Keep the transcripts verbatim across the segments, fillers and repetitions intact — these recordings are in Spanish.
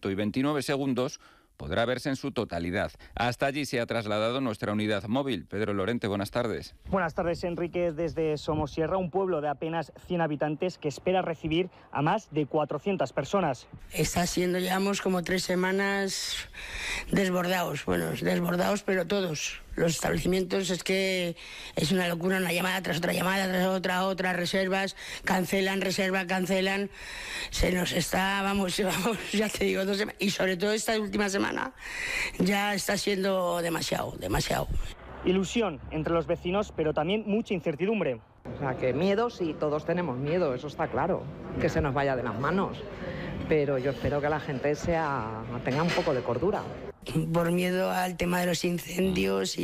minuto y veintinueve segundos podrá verse en su totalidad. Hasta allí se ha trasladado nuestra unidad móvil. Pedro Lorente, buenas tardes. Buenas tardes, Enrique. Desde Somosierra, un pueblo de apenas cien habitantes que espera recibir a más de cuatrocientas personas. Está siendo, llevamos como tres semanas desbordados, bueno, desbordados, pero todos. Los establecimientos es que es una locura, una llamada tras otra llamada, tras otra, otras reservas, cancelan, reserva, cancelan. Se nos está, vamos, vamos ya te digo, dos semanas, y sobre todo esta última semana ya está siendo demasiado, demasiado. Ilusión entre los vecinos, pero también mucha incertidumbre. O sea, que miedo, sí, todos tenemos miedo, eso está claro, que se nos vaya de las manos. Pero yo espero que la gente sea, tenga un poco de cordura. Por miedo al tema de los incendios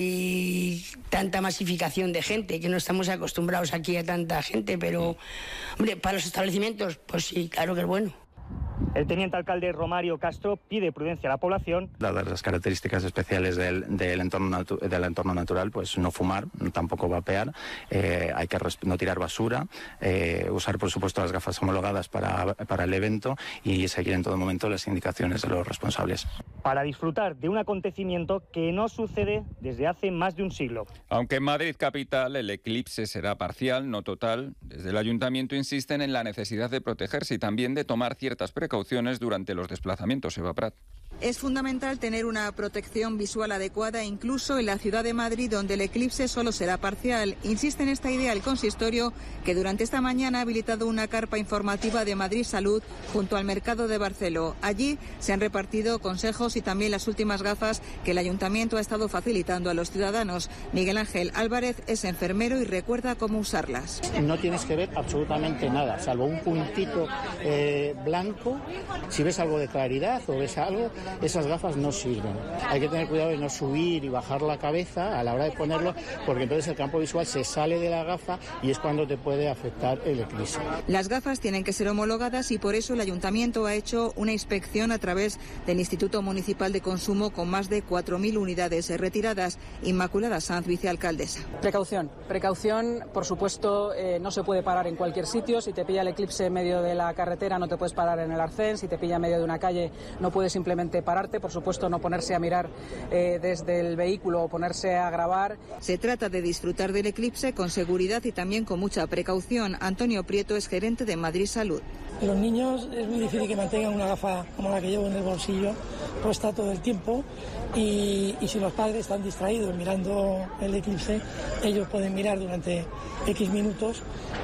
y tanta masificación de gente, que no estamos acostumbrados aquí a tanta gente, pero, hombre, para los establecimientos, pues sí, claro que es bueno. El teniente alcalde Romario Castro pide prudencia a la población. Dadas las características especiales del, del, entorno, natu del entorno natural, pues no fumar, tampoco vapear, eh, hay que no tirar basura, eh, usar por supuesto las gafas homologadas para, para el evento y seguir en todo momento las indicaciones de los responsables. Para disfrutar de un acontecimiento que no sucede desde hace más de un siglo. Aunque en Madrid capital el eclipse será parcial, no total, desde el ayuntamiento insisten en la necesidad de protegerse y también de tomar ciertas precauciones durante los desplazamientos. Eva Prat. Es fundamental tener una protección visual adecuada incluso en la ciudad de Madrid, donde el eclipse solo será parcial. Insiste en esta idea el consistorio, que durante esta mañana ha habilitado una carpa informativa de Madrid Salud junto al mercado de Barceló. Allí se han repartido consejos y también las últimas gafas que el ayuntamiento ha estado facilitando a los ciudadanos. Miguel Ángel Álvarez es enfermero y recuerda cómo usarlas. No tienes que ver absolutamente nada, salvo un puntito eh, blanco. Si ves algo de claridad o ves algo, esas gafas no sirven. Hay que tener cuidado de no subir y bajar la cabeza a la hora de ponerlo, porque entonces el campo visual se sale de la gafa y es cuando te puede afectar el eclipse. Las gafas tienen que ser homologadas y por eso el ayuntamiento ha hecho una inspección a través del Instituto Municipal de Consumo con más de cuatro mil unidades retiradas. Inmaculada Sanz, vicealcaldesa. Precaución, precaución, por supuesto, eh, no se puede parar en cualquier sitio. Si te pilla el eclipse en medio de la carretera no te puedes parar en el arcén, si te pilla en medio de una calle no puedes simplemente pararte, por supuesto no ponerse a mirar eh, desde el vehículo o ponerse a grabar. Se trata de disfrutar del eclipse con seguridad y también con mucha precaución. Antonio Prieto es gerente de Madrid Salud. Los niños es muy difícil que mantengan una gafa como la que llevo en el bolsillo puesta todo el tiempo y, y si los padres están distraídos mirando el eclipse, ellos pueden mirar durante X minutos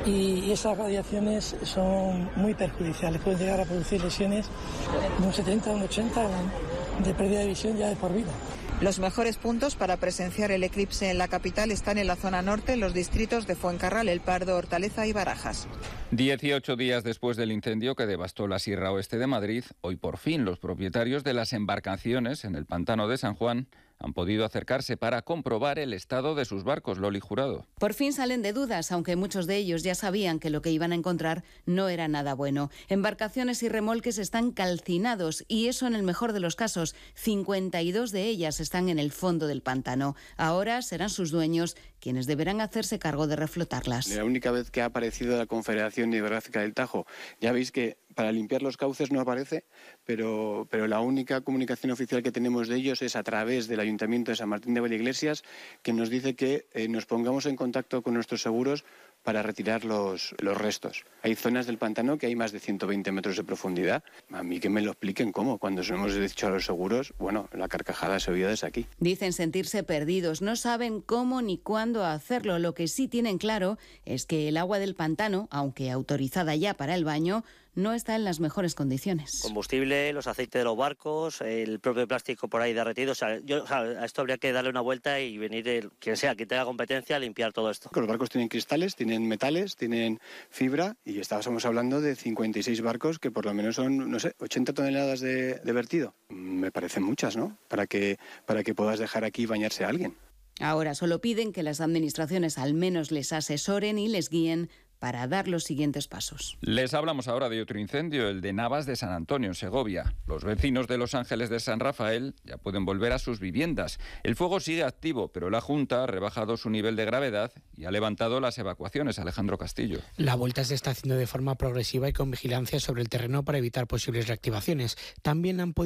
y esas radiaciones son muy perjudiciales, pueden llegar a producir lesiones de un setenta, un ochenta de pérdida de visión ya de por vida. Los mejores puntos para presenciar el eclipse en la capital están en la zona norte, en los distritos de Fuencarral, El Pardo, Hortaleza y Barajas. dieciocho días después del incendio que devastó la Sierra Oeste de Madrid, hoy por fin los propietarios de las embarcaciones en el pantano de San Juan han podido acercarse para comprobar el estado de sus barcos. Loli Jurado. Por fin salen de dudas, aunque muchos de ellos ya sabían que lo que iban a encontrar no era nada bueno. Embarcaciones y remolques están calcinados y eso en el mejor de los casos. cincuenta y dos de ellas están en el fondo del pantano. Ahora serán sus dueños quienes deberán hacerse cargo de reflotarlas. La única vez que ha aparecido la Confederación Hidrográfica del Tajo, ya veis que para limpiar los cauces no aparece, pero, pero la única comunicación oficial que tenemos de ellos es a través del Ayuntamiento de San Martín de Valleiglesias, que nos dice que eh, nos pongamos en contacto con nuestros seguros para retirar los, los restos. Hay zonas del pantano que hay más de ciento veinte metros de profundidad. A mí que me lo expliquen cómo. Cuando se hemos dicho a los seguros, bueno, la carcajada se oía desde aquí. Dicen sentirse perdidos, no saben cómo ni cuándo hacerlo. Lo que sí tienen claro es que el agua del pantano, aunque autorizada ya para el baño, no está en las mejores condiciones. Combustible, los aceites de los barcos, el propio plástico por ahí derretido. O sea, yo, o sea, a esto habría que darle una vuelta y venir, el, quien sea, quien tenga competencia, a limpiar todo esto. Los barcos tienen cristales, tienen metales, tienen fibra y estábamos hablando de cincuenta y seis barcos que por lo menos son, no sé, ochenta toneladas de, de vertido. Me parecen muchas, ¿no? Para que, para que puedas dejar aquí bañarse a alguien. Ahora solo piden que las administraciones al menos les asesoren y les guíen para dar los siguientes pasos. Les hablamos ahora de otro incendio, el de Navas de San Antonio, en Segovia. Los vecinos de Los Ángeles de San Rafael ya pueden volver a sus viviendas. El fuego sigue activo, pero la Junta ha rebajado su nivel de gravedad y ha levantado las evacuaciones. Alejandro Castillo. La vuelta se está haciendo de forma progresiva y con vigilancia sobre el terreno para evitar posibles reactivaciones. También han podido